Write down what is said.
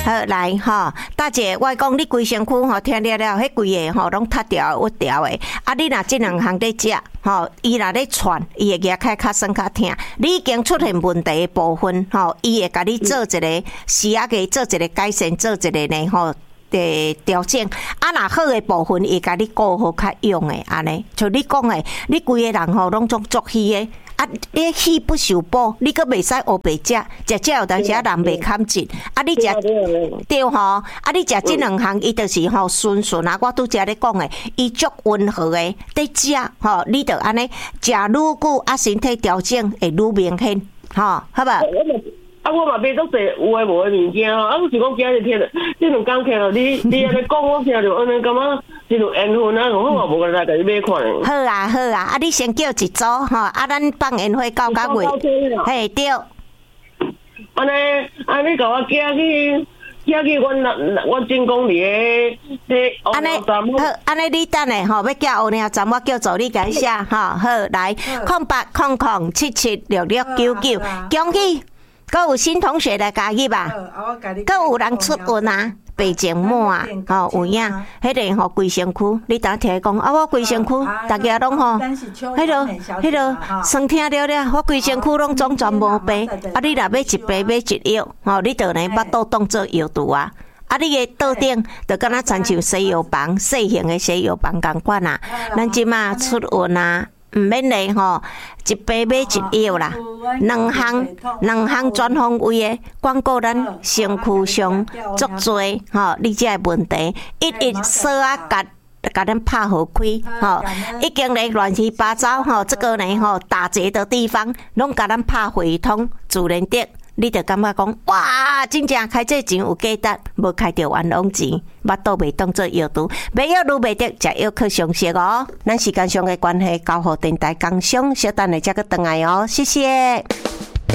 好来吼，大姐，我讲你规身躯吼听了了，迄规个吼拢塌掉、屈掉的。啊，你若即两项在食吼，伊若咧喘，伊会牙较酸较痛。你已经出现问题的部分吼，伊会甲你做一个时啊个做一个改善，做一个呢吼。调整啊，若好的部分，伊甲你顾好较用的安尼，像你讲的，你规个人吼拢足虚的。啊，你虚不受补，你阁袂使黑白食有当时啊人袂堪进。啊，你食对吼，啊，你食即两项，伊就是吼顺啊。我拄则咧讲的，伊足温和的，在食吼，你着安尼食愈久，啊，身体调整会愈明显，吼，好吧？ 啊，我嘛买足济有诶无诶物件啊，我是讲今日听着，即两工听着你安尼讲，我听着安尼感觉真有缘分啊，我嘛无来甲你买看。 好啊好啊，啊你先叫一组吼，啊咱放烟花到尾，嘿对。 安尼甲我寄去阮正公里诶， 安尼好，安尼你等下吼，要叫乌鸟站，我叫助理改写吼，好来0800776699，恭喜！阁有新同学来加入吧，阁有人出运啊，白情满啊，吼有影，迄个吼规身躯，你当听讲啊，我规身躯，大家拢吼，迄个酸痛了了，我规身躯拢总全无病，啊，你若要一杯买一药，吼，你着呢巴肚当做药肚啊。啊！你个桌顶就敢若亲像西药房、细型的西药房共款啊，咱即马出运啊。毋免嘞吼，一杯买一药啦，两项全方位的广告，咱身躯上足多吼，你这个问题一锁啊甲咱拍好开吼，已经咧乱七八糟吼，这个呢吼打结的地方，拢甲咱拍回通自然得。你就感觉讲，哇，真正开这钱有价值，无开着冤枉钱，巴肚袂当做药肚，买药愈袂得，食药去详细哦。咱时间上的关系，交互电台工商，小等下才个转来哦，谢谢。